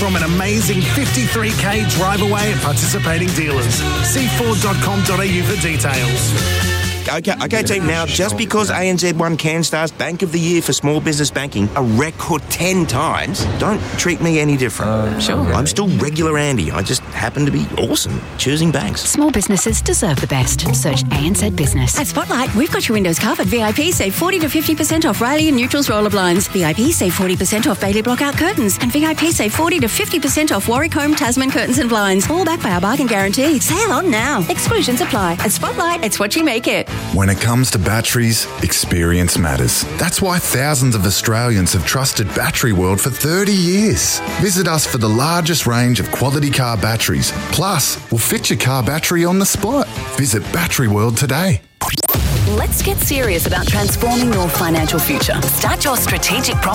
from an amazing 53k drive away at participating dealers. See Ford.com.au for details. Okay, team. Now, just because ANZ won CanStar's Bank of the Year for small business banking a record 10 times, don't treat me any different. Sure. I'm still regular Andy. I just happen to be awesome choosing banks. Small businesses deserve the best. Search ANZ Business. At Spotlight, we've got your windows covered. VIP save 40 to 50% off Riley and Neutrals roller blinds. VIP save 40% off Bailey Blockout curtains. And VIP save 40 to 50% off Warwick Home Tasman curtains and blinds. All backed by our bargain guarantee. Sale on now. Exclusions apply. At Spotlight, it's what you make it. When it comes to batteries, experience matters. That's why thousands of Australians have trusted Battery World for 30 years. Visit us for the largest range of quality car batteries. Plus, we'll fit your car battery on the spot. Visit Battery World today. Let's get serious about transforming your financial future. Start your strategic